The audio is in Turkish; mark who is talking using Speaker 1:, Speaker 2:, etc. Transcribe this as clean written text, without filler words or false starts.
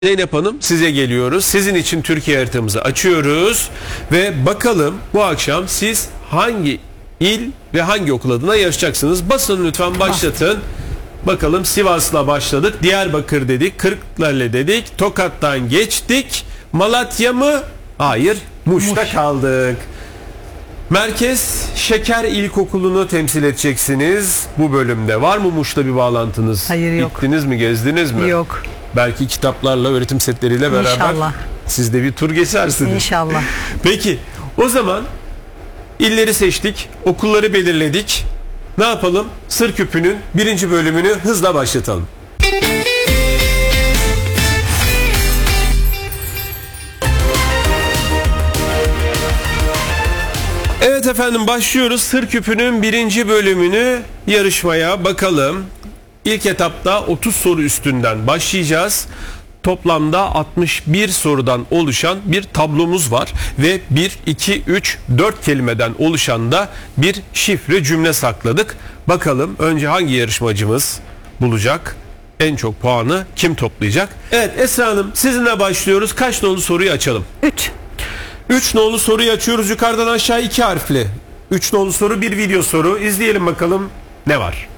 Speaker 1: Zeynep Hanım, size geliyoruz. Sizin için Türkiye haritamızı açıyoruz ve bakalım bu akşam siz hangi il ve hangi okul adına yarışacaksınız? Basın lütfen, başlatın. Bakalım, Sivas'la başladık. Diyarbakır dedik, Kırklareli dedik, Tokat'tan geçtik. Malatya mı? Hayır, Muş'ta kaldık. Merkez Şeker İlkokulu'nu temsil edeceksiniz bu bölümde. Var mı Muş'ta bir bağlantınız?
Speaker 2: Hayır, yok.
Speaker 1: Gittiniz mi, gezdiniz mi?
Speaker 2: Yok.
Speaker 1: Belki kitaplarla, öğretim setleriyle beraber
Speaker 2: İnşallah.
Speaker 1: siz de bir tur geçersiniz.
Speaker 2: İnşallah.
Speaker 1: Peki, o zaman illeri seçtik, okulları belirledik. Ne yapalım? Sır Küpü'nün 1. bölümünü hızla başlatalım. Evet efendim, başlıyoruz. Sır Küpü'nün 1. bölümünü yarışmaya bakalım. İlk etapta 30 soru üstünden başlayacağız. Toplamda 61 sorudan oluşan bir tablomuz var ve 1, 2, 3, 4 kelimeden oluşan da bir şifre cümle sakladık. Bakalım önce hangi yarışmacımız bulacak? En çok puanı kim toplayacak? Evet Esra Hanım, sizinle başlıyoruz. Kaç nolu soruyu açalım?
Speaker 2: 3.
Speaker 1: 3 nolu soruyu açıyoruz. Yukarıdan aşağı 2 harfli. 3 nolu soru, bir video soru. İzleyelim bakalım ne var.